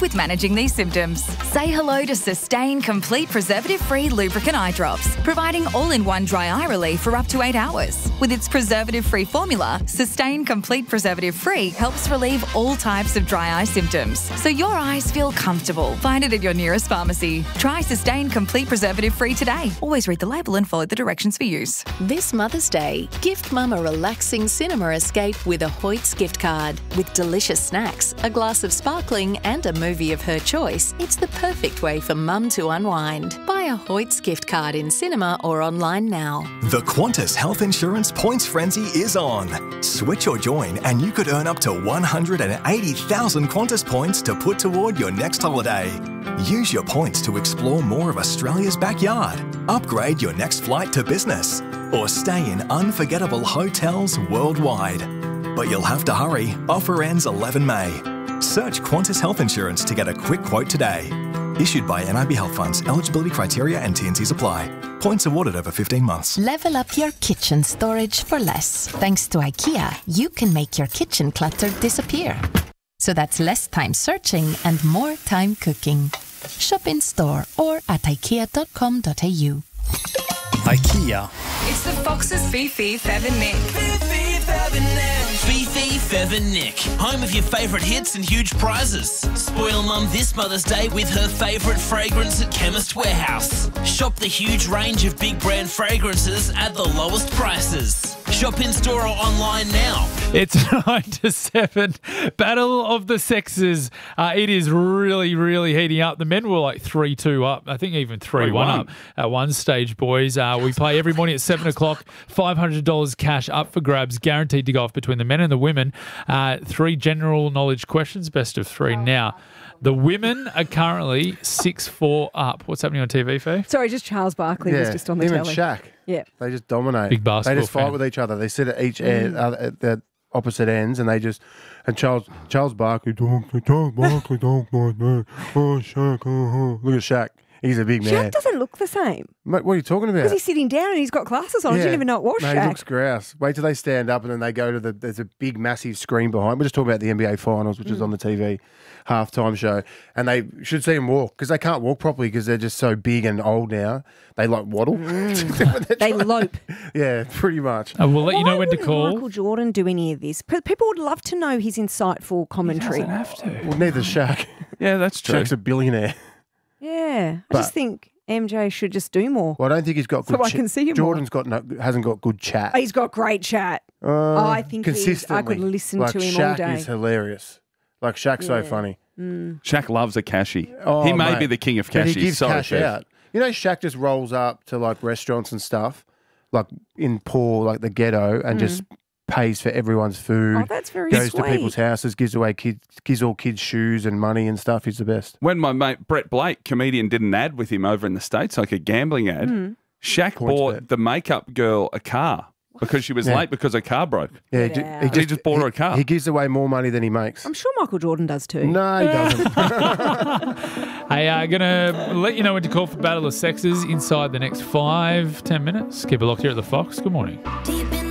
with managing these symptoms. Say hello to Sustain Complete Preservative-Free Lubricant Eye Drops, providing all-in-one dry eye relief for up to 8 hours. With its preservative-free formula, Sustain Complete Preservative-Free helps relieve all types of dry eye symptoms, so your eyes feel comfortable. Find it at your nearest pharmacy. Try Sustain Complete Preservative-Free today. Always read the label and follow the directions for use. This Mother's Day, gift Mum a relaxing cinema escape with a Hoyt's gift card. With delicious snacks, a glass of sparkling and a movie of her choice, it's the perfect way for Mum to unwind. Buy a Hoyt's gift card in cinema or online now. The Qantas Health Insurance Points Frenzy is on. Switch or join and you could earn up to 180,000 Qantas points to put toward your next holiday. Use your points to explore more of Australia's backyard, upgrade your next flight to business, or stay in unforgettable hotels worldwide. But you'll have to hurry. Offer ends 11 May. Search Qantas Health Insurance to get a quick quote today. Issued by NIB Health Funds. Eligibility criteria and T&Cs apply. Points awarded over 15 months. Level up your kitchen storage for less. Thanks to IKEA, you can make your kitchen clutter disappear. So that's less time searching and more time cooking. Shop in store or at ikea.com.au. IKEA. It's the Fox's Fifi, Fev and Nick. Fifi, Fev and Nick, home of your favourite hits and huge prizes. Spoil Mum this Mother's Day with her favourite fragrance at Chemist Warehouse. Shop the huge range of big brand fragrances at the lowest prices. Shop in store or online now. It's 9 to 7. Battle of the sexes. It is really, really heating up. The men were like 3-2 up. I think even 3-1 up at one stage, boys. We play every morning at 7 o'clock. $500 cash up for grabs, guaranteed to go off between the men and the women. 3 general knowledge questions, best of 3 now. The women are currently 6-4 up. What's happening on TV, Faye? Sorry, just Charles Barkley was just on the him telly. and Shaq. Yeah. They just dominate. Big basketball They just fight fan. with each other. They sit at each end, at the opposite ends, and they just... And Charles Barkley, Charles Barkley, don't like that. Oh, Shaq, Look at Shaq. He's a big man. Shaq doesn't look the same. Mate, what are you talking about? Because he's sitting down and he's got glasses on. I didn't even know it was He Shaq. looks grouse. Wait till they stand up and then they go to there's a big, massive screen behind. We're just talking about the NBA Finals, which is on the TV halftime show. And they should see them walk because they can't walk properly because they're just so big and old now. They like waddle. They lope. Yeah, pretty much. We'll let you know when to Why call. wouldn't Michael Jordan do any of this? People would love to know his insightful commentary. Doesn't have to. Well, neither's Shaq. Yeah, that's true. Shaq's a billionaire. Yeah. I But- just think MJ should just do more. Well, I don't think he's got good So I can see him more. Jordan's hasn't got good chat. Oh, he's got great chat. I think I could listen like to him Shaq all day. is hilarious. Like Shaq's so funny. Shaq loves a cashy. Oh, he may mate. be the king of But cashy. he gives Sorry, cash Fev. out. You know, Shaq just rolls up to like restaurants and stuff, like in poor, like the ghetto, and just pays for everyone's food. Oh, that's very Goes sweet. to people's houses, gives all kids shoes and money and stuff. He's the best. When my mate Brett Blake, comedian, did an ad with him over in the States, like a gambling ad, Shaq bought the makeup girl a car because she was late because her car broke. Yeah, Get He just bought her a car. He gives away more money than he makes. I'm sure Michael Jordan does too. No, he doesn't. Hey, going to let you know when to call for Battle of Sexes inside the next 5-10 minutes. Keep it locked here at the Fox. Good morning. Deep in